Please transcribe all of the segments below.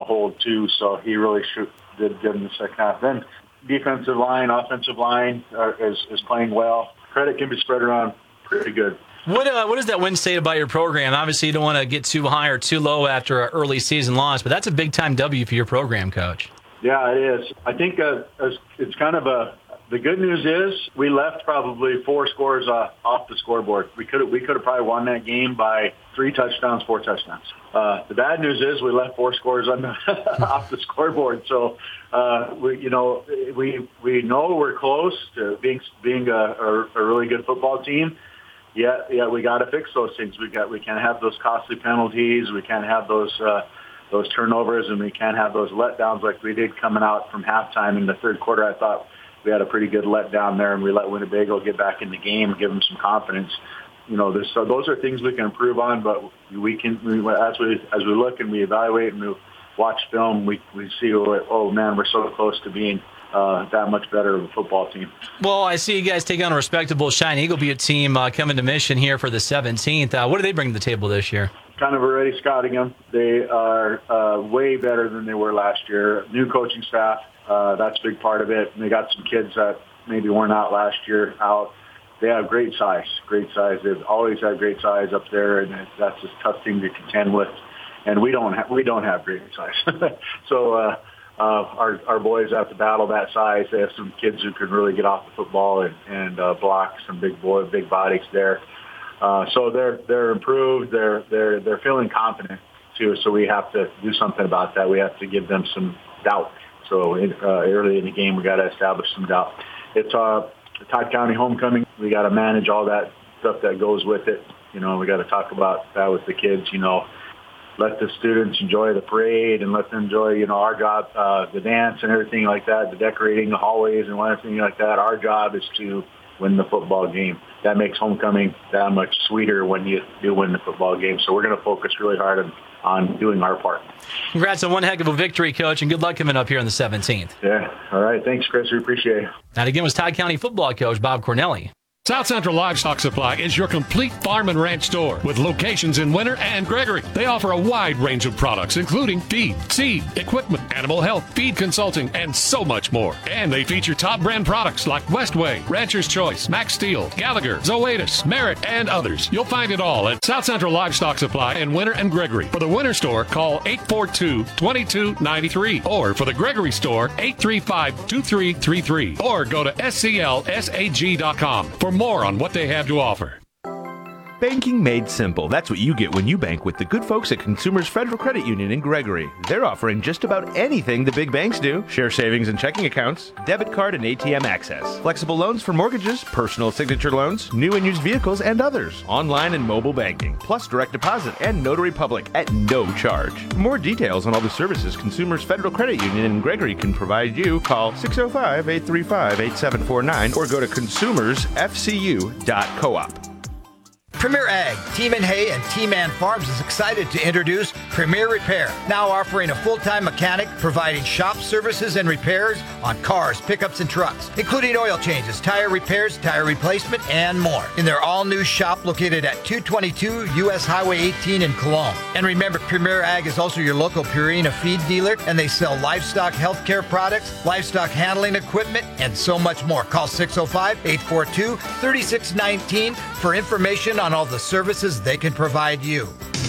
hold too, so he really did good in the second half. Then defensive line, offensive line is playing well. Credit can be spread around pretty good. What does that win say about your program? Obviously, you don't want to get too high or too low after an early season loss, but that's a big-time W for your program, Coach. Yeah, it is. I think it's kind of the good news is we left probably 4 scores off the scoreboard. We could have probably won that game by 3 touchdowns, 4 touchdowns. The bad news is we left 4 scores off the scoreboard. So we know we're close to being a really good football team. Yeah, we got to fix those things. We can't have those costly penalties. We can't have those turnovers, and we can't have those letdowns like we did coming out from halftime in the third quarter. I thought we had a pretty good letdown there, and we let Winnebago get back in the game and give them some confidence. So those are things we can improve on, but as we look and we evaluate and we watch film, we see, oh man, we're so close to being that much better of a football team. Well, I see you guys take on a respectable Shine Eagle Butte team coming to Mission here for the 17th. What do they bring to the table this year? Kind of already scouting them. They are way better than they were last year. New coaching staff, that's a big part of it. And they got some kids that maybe weren't out last year out. They have great size. They've always had great size up there, and that's a tough thing to contend with. And we don't have great size. So our boys have to battle that size. They have some kids who can really get off the football and block some big bodies there. So they're improved. They're feeling confident too. So we have to do something about that. We have to give them some doubt. So early in the game, we got to establish some doubt. It's Todd County homecoming. We got to manage all that stuff that goes with it. We got to talk about that with the kids. Let the students enjoy the parade and let them enjoy, our job, the dance and everything like that, the decorating the hallways and everything like that. Our job is to win the football game. That makes homecoming that much sweeter when you do win the football game. So we're going to focus really hard on doing our part. Congrats on one heck of a victory, Coach, and good luck coming up here on the 17th. Yeah. All right. Thanks, Chris. We appreciate it. That again was Todd County football coach Bob Cornelli. South Central Livestock Supply is your complete farm and ranch store with locations in Winter and Gregory. They offer a wide range of products, including feed, seed, equipment, animal health, feed consulting, and so much more. And they feature top brand products like Westway, Rancher's Choice, Max Steel, Gallagher, Zoetis, Merit, and others. You'll find it all at South Central Livestock Supply in Winter and Gregory. For the Winter store, call 842-2293. Or for the Gregory store, 835-2333. Or go to sclsag.com for more on what they have to offer. Banking made simple. That's what you get when you bank with the good folks at Consumers Federal Credit Union in Gregory. They're offering just about anything the big banks do. Share savings and checking accounts, debit card and ATM access, flexible loans for mortgages, personal signature loans, new and used vehicles, and others. Online and mobile banking, plus direct deposit and notary public at no charge. For more details on all the services Consumers Federal Credit Union in Gregory can provide you, call 605-835-8749 or go to consumersfcu.coop. Premier Ag, Teeman Hay, and T-Man Farms is excited to introduce Premier Repair, now offering a full-time mechanic providing shop services and repairs on cars, pickups, and trucks, including oil changes, tire repairs, tire replacement, and more. In their all-new shop located at 222 U.S. Highway 18 in Cologne. And remember, Premier Ag is also your local Purina feed dealer, and they sell livestock healthcare products, livestock handling equipment, and so much more. Call 605-842-3619 for information on all the services they can provide you.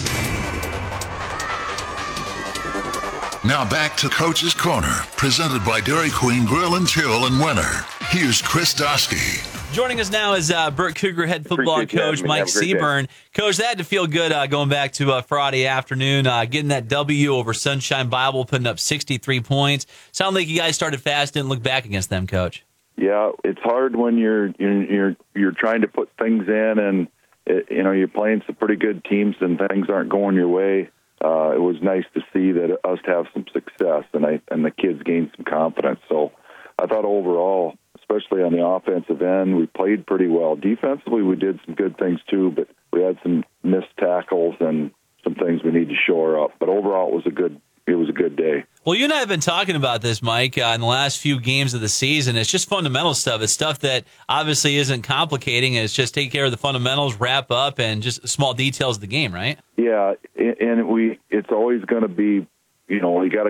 Now back to Coach's Corner, presented by Dairy Queen Grill and Chill in Winter. Here's Chris Dosky. Joining us now is Burt Cougar head football coach Mike Seaburn. Coach, that had to feel good going back to Friday afternoon, getting that W over Sunshine Bible, putting up 63 points. Sounded like you guys started fast, didn't look back against them, Coach. Yeah, it's hard when you're trying to put things in and you're playing some pretty good teams and things aren't going your way. It was nice to see that us have some success and the kids gain some confidence. So I thought overall, especially on the offensive end, we played pretty well. Defensively, we did some good things too, but we had some missed tackles and some things we need to shore up. But overall, it was a good day. Well, you and I have been talking about this, Mike, in the last few games of the season. It's just fundamental stuff. It's stuff that obviously isn't complicating. It's just take care of the fundamentals, wrap up, and just small details of the game, right? Yeah, and it's always going to be, you got to